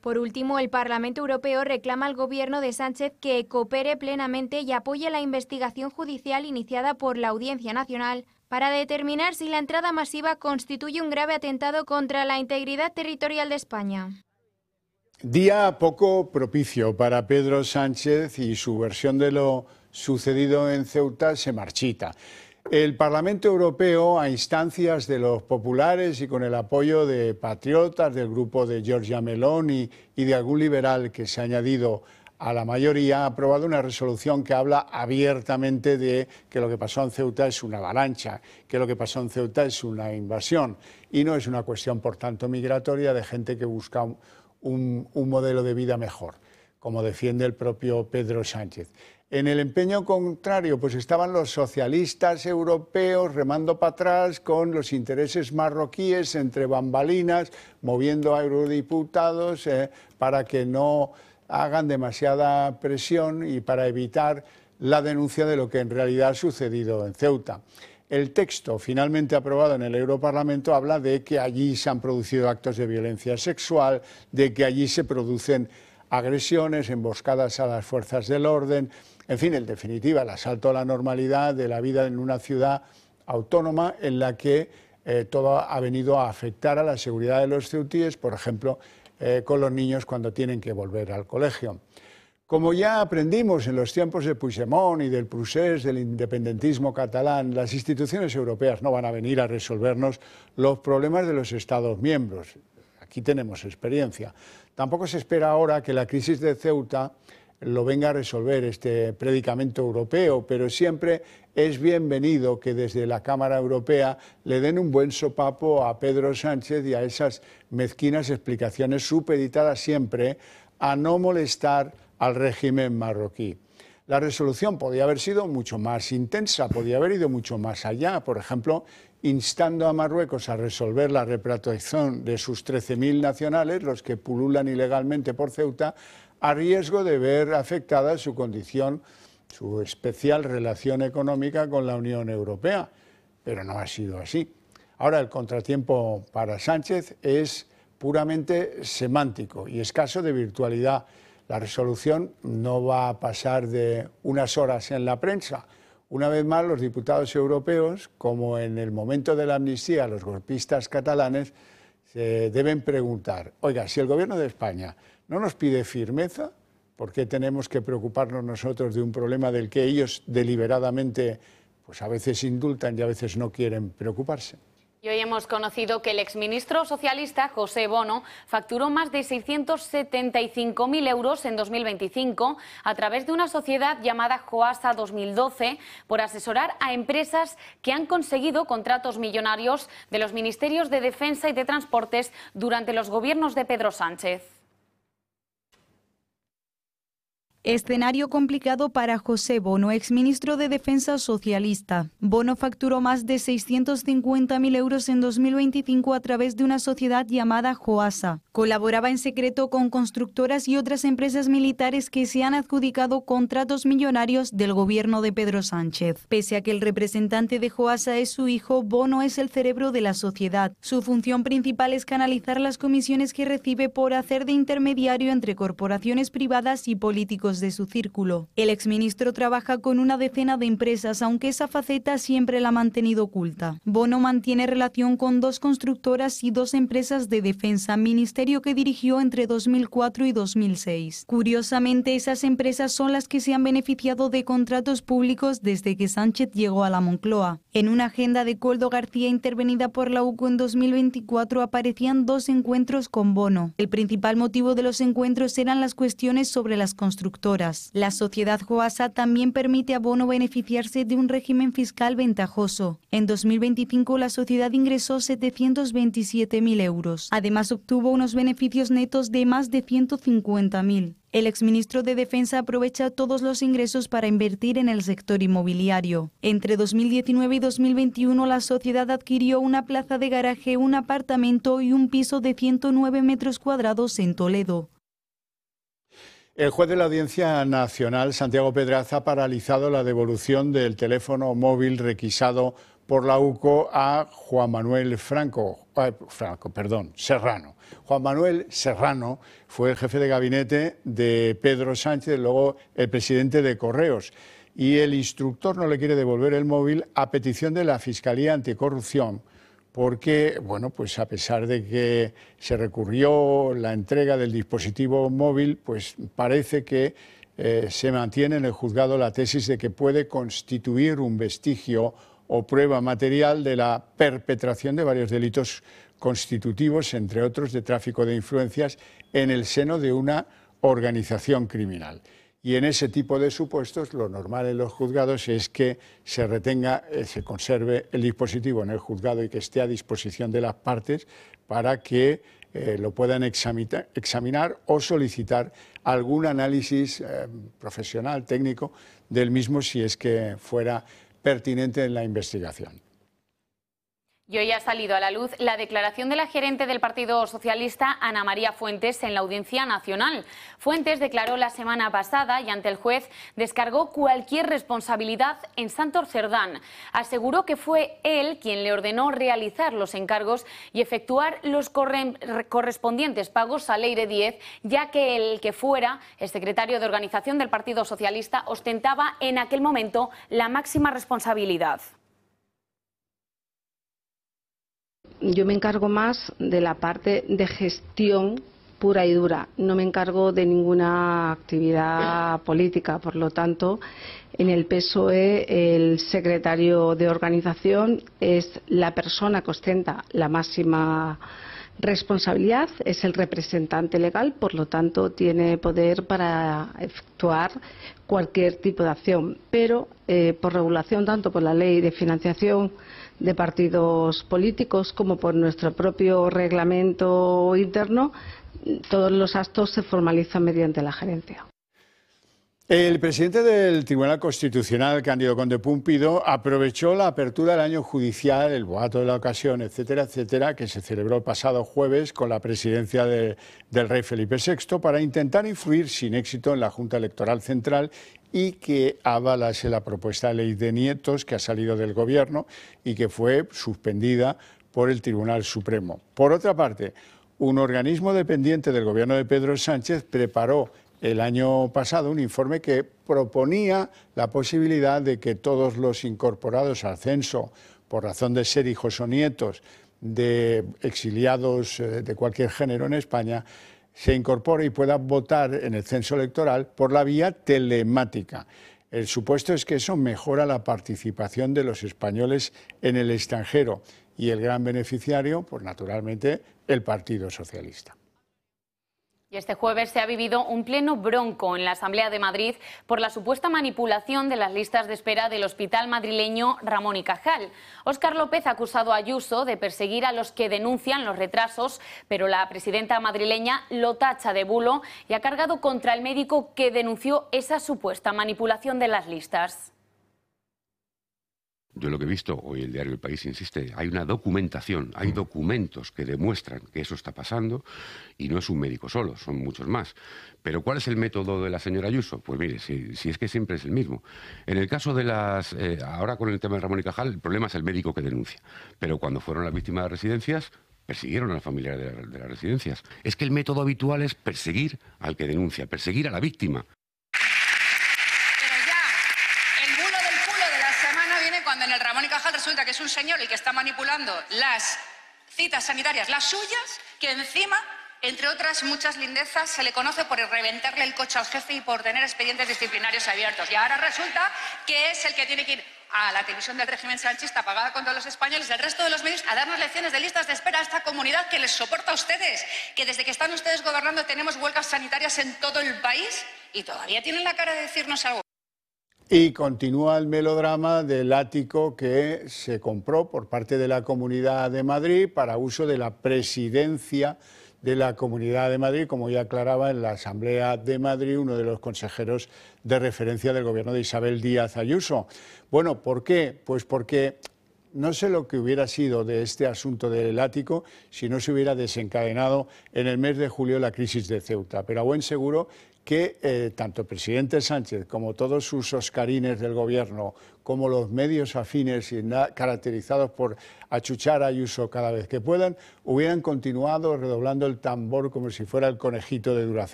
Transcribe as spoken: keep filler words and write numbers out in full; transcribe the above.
Por último, el Parlamento Europeo reclama al gobierno de Sánchez que coopere plenamente y apoye la investigación judicial iniciada por la Audiencia Nacional para determinar si la entrada masiva constituye un grave atentado contra la integridad territorial de España. Día poco propicio para Pedro Sánchez y su versión de lo sucedido en Ceuta se marchita. El Parlamento Europeo, a instancias de los populares y con el apoyo de patriotas del grupo de Giorgia Meloni y de algún liberal que se ha añadido a la mayoría, ha aprobado una resolución que habla abiertamente de que lo que pasó en Ceuta es una avalancha, que lo que pasó en Ceuta es una invasión y no es una cuestión, por tanto, migratoria de gente que busca un, un, un modelo de vida mejor, como defiende el propio Pedro Sánchez. En el empeño contrario, pues estaban los socialistas europeos remando para atrás con los intereses marroquíes entre bambalinas, moviendo a eurodiputados eh, para que no hagan demasiada presión y para evitar la denuncia de lo que en realidad ha sucedido en Ceuta. El texto finalmente aprobado en el Europarlamento habla de que allí se han producido actos de violencia sexual, de que allí se producen agresiones, emboscadas a las fuerzas del orden. En fin, en definitiva, el asalto a la normalidad de la vida en una ciudad autónoma en la que eh, todo ha venido a afectar a la seguridad de los ceutíes, por ejemplo, eh, con los niños cuando tienen que volver al colegio. Como ya aprendimos en los tiempos de Puigdemont y del procés del independentismo catalán, las instituciones europeas no van a venir a resolvernos los problemas de los Estados miembros. Aquí tenemos experiencia. Tampoco se espera ahora que la crisis de Ceuta lo venga a resolver este predicamento europeo, pero siempre es bienvenido que desde la Cámara Europea le den un buen sopapo a Pedro Sánchez y a esas mezquinas explicaciones supeditadas siempre a no molestar al régimen marroquí. La resolución podía haber sido mucho más intensa, podía haber ido mucho más allá, por ejemplo, instando a Marruecos a resolver la repatriación de sus trece mil nacionales, los que pululan ilegalmente por Ceuta, a riesgo de ver afectada su condición, su especial relación económica con la Unión Europea. Pero no ha sido así. Ahora, el contratiempo para Sánchez es puramente semántico y escaso de virtualidad. La resolución no va a pasar de unas horas en la prensa. Una vez más, los diputados europeos, como en el momento de la amnistía a los golpistas catalanes, se deben preguntar, oiga, si el gobierno de España no nos pide firmeza, ¿por qué tenemos que preocuparnos nosotros de un problema del que ellos deliberadamente, pues a veces indultan y a veces no quieren preocuparse? Y hoy hemos conocido que el exministro socialista José Bono facturó más de seiscientos setenta y cinco mil euros en dos mil veinticinco a través de una sociedad llamada Joasa dos mil doce por asesorar a empresas que han conseguido contratos millonarios de los ministerios de Defensa y de Transportes durante los gobiernos de Pedro Sánchez. Escenario complicado para José Bono, exministro de Defensa socialista. Bono facturó más de seiscientos cincuenta mil euros en dos mil veinticinco a través de una sociedad llamada Joasa. Colaboraba en secreto con constructoras y otras empresas militares que se han adjudicado contratos millonarios del gobierno de Pedro Sánchez. Pese a que el representante de Joasa es su hijo, Bono es el cerebro de la sociedad. Su función principal es canalizar las comisiones que recibe por hacer de intermediario entre corporaciones privadas y políticos de su círculo. El exministro trabaja con una decena de empresas, aunque esa faceta siempre la ha mantenido oculta. Bono mantiene relación con dos constructoras y dos empresas de defensa, ministerio que dirigió entre dos mil cuatro y dos mil seis. Curiosamente, esas empresas son las que se han beneficiado de contratos públicos desde que Sánchez llegó a la Moncloa. En una agenda de Koldo García intervenida por la U C O en dos mil veinticuatro aparecían dos encuentros con Bono. El principal motivo de los encuentros eran las cuestiones sobre las constructoras. La sociedad Joasa también permite a Bono beneficiarse de un régimen fiscal ventajoso. En dos mil veinticinco la sociedad ingresó setecientos veintisiete mil euros. Además obtuvo unos beneficios netos de más de ciento cincuenta mil. El exministro de Defensa aprovecha todos los ingresos para invertir en el sector inmobiliario. Entre dos mil diecinueve y dos mil veintiuno la sociedad adquirió una plaza de garaje, un apartamento y un piso de ciento nueve metros cuadrados en Toledo. El juez de la Audiencia Nacional, Santiago Pedraza, ha paralizado la devolución del teléfono móvil requisado por la U C O a Juan Manuel Franco, eh, Franco, perdón, Serrano. Juan Manuel Serrano fue el jefe de gabinete de Pedro Sánchez, luego el presidente de Correos, y el instructor no le quiere devolver el móvil a petición de la Fiscalía Anticorrupción, porque, bueno, pues a pesar de que se recurrió la entrega del dispositivo móvil, pues parece que eh, se mantiene en el juzgado la tesis de que puede constituir un vestigio o prueba material de la perpetración de varios delitos constitutivos, entre otros de tráfico de influencias, en el seno de una organización criminal. Y en ese tipo de supuestos, lo normal en los juzgados es que se retenga, eh, se conserve el dispositivo en el juzgado y que esté a disposición de las partes para que eh, lo puedan examinar, examinar o solicitar algún análisis eh, profesional, técnico, del mismo si es que fuera pertinente en la investigación. Y hoy ha salido a la luz la declaración de la gerente del Partido Socialista, Ana María Fuentes, en la Audiencia Nacional. Fuentes declaró la semana pasada y ante el juez descargó cualquier responsabilidad en Santos Cerdán. Aseguró que fue él quien le ordenó realizar los encargos y efectuar los correspondientes pagos a Leire Díez, ya que el que fuera el secretario de organización del Partido Socialista ostentaba en aquel momento la máxima responsabilidad. Yo me encargo más de la parte de gestión pura y dura. No me encargo de ninguna actividad política. Por lo tanto, en el P S O E el secretario de organización es la persona que ostenta la máxima responsabilidad, es el representante legal, por lo tanto tiene poder para efectuar cualquier tipo de acción. Pero eh, por regulación, tanto por la Ley de Financiación de Partidos Políticos como por nuestro propio reglamento interno, todos los actos se formalizan mediante la gerencia. El presidente del Tribunal Constitucional, Cándido Conde Pumpido, aprovechó la apertura del año judicial, el boato de la ocasión, etcétera, etcétera, que se celebró el pasado jueves con la presidencia de, del rey Felipe sexto, para intentar influir sin éxito en la Junta Electoral Central y que avalase la propuesta de ley de nietos que ha salido del Gobierno y que fue suspendida por el Tribunal Supremo. Por otra parte, un organismo dependiente del Gobierno de Pedro Sánchez preparó el año pasado un informe que proponía la posibilidad de que todos los incorporados al censo por razón de ser hijos o nietos de exiliados de cualquier género en España se incorpore y pueda votar en el censo electoral por la vía telemática. El supuesto es que eso mejora la participación de los españoles en el extranjero y el gran beneficiario, pues naturalmente, el Partido Socialista. Y este jueves se ha vivido un pleno bronco en la Asamblea de Madrid por la supuesta manipulación de las listas de espera del hospital madrileño Ramón y Cajal. Óscar López ha acusado a Ayuso de perseguir a los que denuncian los retrasos, pero la presidenta madrileña lo tacha de bulo y ha cargado contra el médico que denunció esa supuesta manipulación de las listas. Yo lo que he visto, hoy el diario El País insiste, hay una documentación, hay documentos que demuestran que eso está pasando y no es un médico solo, son muchos más. Pero ¿cuál es el método de la señora Ayuso? Pues mire, si, si es que siempre es el mismo. En el caso de las, eh, ahora con el tema de Ramón y Cajal, el problema es el médico que denuncia. Pero cuando fueron las víctimas de residencias, persiguieron a las familiares de, la, de las residencias. Es que el método habitual es perseguir al que denuncia, perseguir a la víctima. En el Ramón y Cajal resulta que es un señor el que está manipulando las citas sanitarias, las suyas, que encima, entre otras muchas lindezas, se le conoce por reventarle el coche al jefe y por tener expedientes disciplinarios abiertos. Y ahora resulta que es el que tiene que ir a la televisión del régimen sanchista pagada contra los españoles, del resto de los medios, a darnos lecciones de listas de espera a esta comunidad que les soporta a ustedes, que desde que están ustedes gobernando tenemos huelgas sanitarias en todo el país y todavía tienen la cara de decirnos algo. Y continúa el melodrama del ático que se compró por parte de la Comunidad de Madrid para uso de la presidencia de la Comunidad de Madrid, como ya aclaraba en la Asamblea de Madrid uno de los consejeros de referencia del gobierno de Isabel Díaz Ayuso. Bueno, ¿por qué? Pues porque no sé lo que hubiera sido de este asunto del ático si no se hubiera desencadenado en el mes de julio la crisis de Ceuta, pero a buen seguro que eh, tanto el presidente Sánchez como todos sus oscarines del gobierno, como los medios afines y caracterizados por achuchar a Ayuso cada vez que puedan, hubieran continuado redoblando el tambor como si fuera el conejito de Duracell.